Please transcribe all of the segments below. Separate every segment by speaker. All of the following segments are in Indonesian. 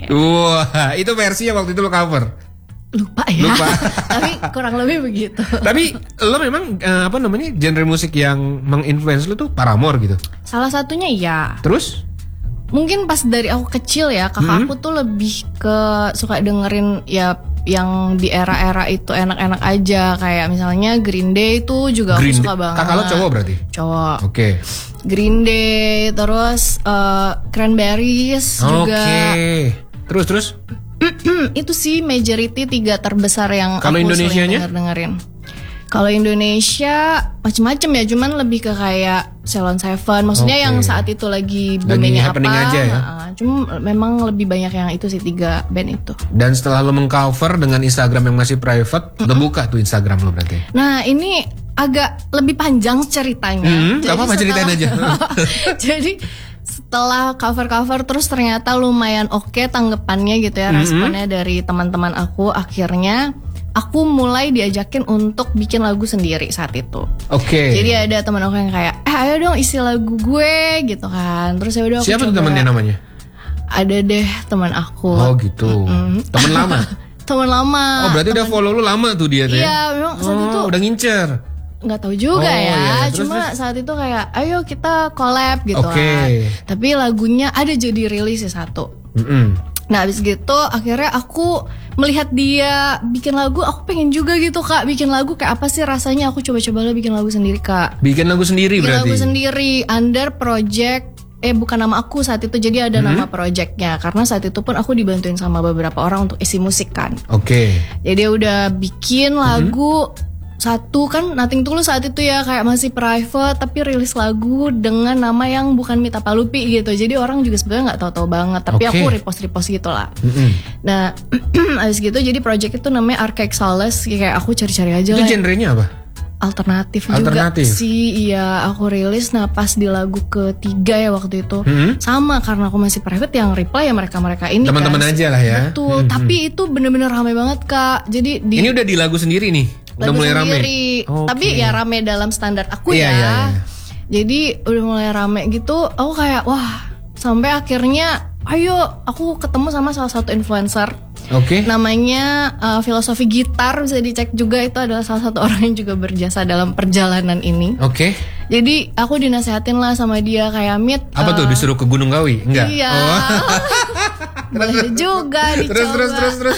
Speaker 1: Wah, itu versi yang waktu itu lo cover.
Speaker 2: Lupa ya.
Speaker 1: Lupa.
Speaker 2: Tapi kurang lebih begitu.
Speaker 1: Tapi lo memang genre musik yang menginfluence lo tuh Paramore gitu.
Speaker 2: Salah satunya iya.
Speaker 1: Terus?
Speaker 2: Mungkin pas dari aku kecil ya, kakak aku tuh lebih ke suka dengerin ya yang di era-era itu enak-enak aja. Kayak misalnya Green Day itu juga aku suka banget.
Speaker 1: Kakak lo cowok berarti?
Speaker 2: Cowok.
Speaker 1: Oke.
Speaker 2: Green Day, terus Cranberries juga.
Speaker 1: Oke. Terus?
Speaker 2: Itu sih majority 3 terbesar yang
Speaker 1: kalau
Speaker 2: aku
Speaker 1: Indonesianya?
Speaker 2: sering dengerin. Kalau Indonesia macem-macem ya, cuman lebih ke kayak Ceylon Seven. Maksudnya yang saat itu lagi boomingnya apa?
Speaker 1: Aja ya?
Speaker 2: Cuma memang lebih banyak yang itu sih 3 band itu.
Speaker 1: Dan setelah lo mengcover dengan Instagram yang masih private, lo buka tuh Instagram lo berarti?
Speaker 2: Nah ini agak lebih panjang ceritanya.
Speaker 1: Gak apa-apa, ceritain aja.
Speaker 2: Jadi setelah cover-cover terus ternyata lumayan oke tanggapannya gitu ya, responnya dari teman-teman aku. Akhirnya aku mulai diajakin untuk bikin lagu sendiri saat itu.
Speaker 1: Oke.
Speaker 2: Jadi ada teman aku yang kayak, ayo dong isi lagu gue gitu kan. Terus ya udah aku
Speaker 1: siapa
Speaker 2: coba.
Speaker 1: tuh temannya namanya?
Speaker 2: Ada deh teman aku.
Speaker 1: Oh gitu. Teman lama.
Speaker 2: Teman lama.
Speaker 1: Oh berarti udah follow lu lama tuh dia tuh.
Speaker 2: Iya, memang saat itu
Speaker 1: udah ngincer.
Speaker 2: Nggak tahu juga ya.
Speaker 1: Iya.
Speaker 2: Cuma saat itu kayak, ayo kita collab gitu
Speaker 1: Oke.
Speaker 2: kan. Tapi lagunya ada jadi rilis ya satu. Nah abis gitu akhirnya aku melihat dia bikin lagu, aku pengen juga gitu Kak bikin lagu, kayak apa sih rasanya, aku coba-coba lah bikin lagu sendiri Kak.
Speaker 1: Bikin lagu sendiri
Speaker 2: bikin
Speaker 1: berarti?
Speaker 2: Lagu sendiri under project, bukan nama aku saat itu, jadi ada nama projectnya. Karena saat itu pun aku dibantuin sama beberapa orang untuk isi musik kan.
Speaker 1: Oke.
Speaker 2: Jadi udah bikin lagu satu kan, Nothing Tulus saat itu ya kayak masih private, tapi rilis lagu dengan nama yang bukan Mita Palupi gitu. Jadi orang juga sebenarnya nggak tahu-tahu banget, tapi aku repost gitu lah. Nah, abis gitu jadi project itu namanya Archaic Solace, kayak aku cari-cari aja.
Speaker 1: Itu genrenya apa?
Speaker 2: Alternatif juga sih, iya aku rilis. Nah pas di lagu ketiga ya waktu itu, sama karena aku masih private, yang reply ya mereka ini
Speaker 1: teman-teman
Speaker 2: kan,
Speaker 1: aja lah ya.
Speaker 2: Betul, tapi itu bener-bener rame banget Kak. Jadi
Speaker 1: ini udah di lagu sendiri nih? Udah mulai rame?
Speaker 2: Tapi ya rame dalam standar aku ya.
Speaker 1: Iya.
Speaker 2: Jadi udah mulai rame gitu, aku kayak wah, sampai akhirnya ayo aku ketemu sama salah satu influencer. Namanya Filosofi Gitar, bisa dicek juga, itu adalah salah satu orang yang juga berjasa dalam perjalanan ini. Jadi aku dinasehatin lah sama dia kayak, Mit,
Speaker 1: apa tuh, disuruh ke Gunung Kawi? Enggak?
Speaker 2: Iya. Boleh juga dicoba.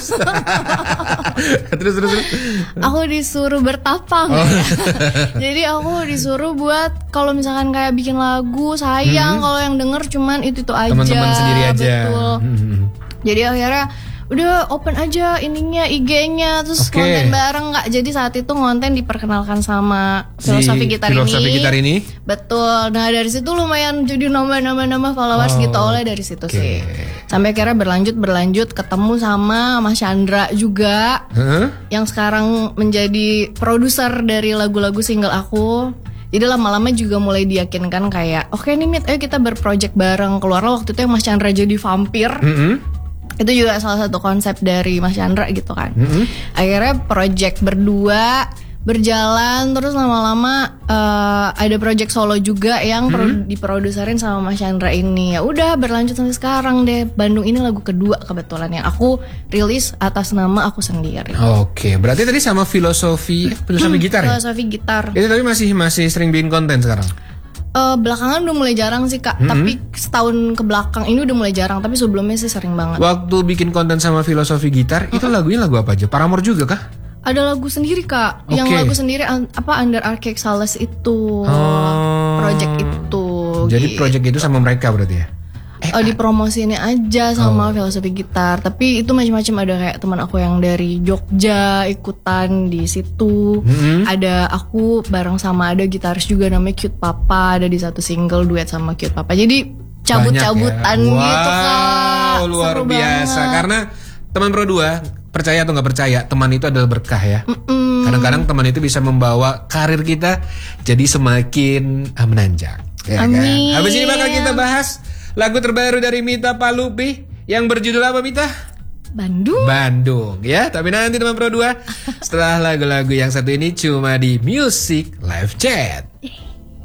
Speaker 2: Terus. Aku disuruh bertapang. Jadi aku disuruh buat kalau misalkan kayak bikin lagu, sayang kalau yang denger cuman itu aja.
Speaker 1: Teman-teman sendiri aja.
Speaker 2: Betul. Jadi akhirnya udah open aja ininya, IG-nya, terus konten bareng nggak. Jadi saat itu konten diperkenalkan sama Filosofi Gitar ini. Betul. Nah dari situ lumayan jadi nambah followers gitu, oleh dari situ sih. Sampai akhirnya berlanjut ketemu sama Mas Chandra juga, yang sekarang menjadi produser dari lagu-lagu single aku. Jadi lama-lama juga mulai diyakinkan kayak, oke nih Mit, ayo kita berproject bareng. Keluarlah waktu itu yang Mas Chandra jadi vampir. Itu juga salah satu konsep dari Mas Chandra gitu kan. Akhirnya project berdua berjalan, terus lama-lama ada project solo juga yang diproduserin sama Mas Chandra ini. Ya udah berlanjut sampai sekarang deh. Bandung ini lagu kedua kebetulan yang aku rilis atas nama aku sendiri.
Speaker 1: Oke, berarti tadi sama Filosofi Gitar ya?
Speaker 2: Filosofi Gitar.
Speaker 1: Itu tapi masih sering bikin konten sekarang?
Speaker 2: Belakangan udah mulai jarang sih Kak. Tapi setahun ke belakang ini udah mulai jarang. Tapi sebelumnya sih sering banget.
Speaker 1: Waktu bikin konten sama Filosofi Gitar, itu lagunya lagu apa aja? Paramore juga kah?
Speaker 2: Ada lagu sendiri Kak. Yang lagu sendiri Under Archaic Solace itu. Project itu.
Speaker 1: Jadi project itu sama mereka berarti ya?
Speaker 2: Dipromosiinnya aja sama Filosofi Gitar. Tapi itu macam-macam, ada kayak teman aku yang dari Jogja ikutan di situ. Ada aku bareng sama ada gitaris juga namanya Cute Papa, ada di satu single duet sama Cute Papa. Jadi cabut-cabutan gitu Kak.
Speaker 1: Luar biasa banget. Karena teman Pro 2, percaya atau nggak percaya, teman itu adalah berkah ya. Kadang-kadang teman itu bisa membawa karir kita jadi semakin menanjak. Ya,
Speaker 2: amin.
Speaker 1: Kan? Habis ini bakal kita bahas lagu terbaru dari Mita Palupi yang berjudul apa, Mita? Bandung ya. Tapi nanti teman Pro 2 setelah lagu-lagu yang satu ini cuma di Music Live Chat.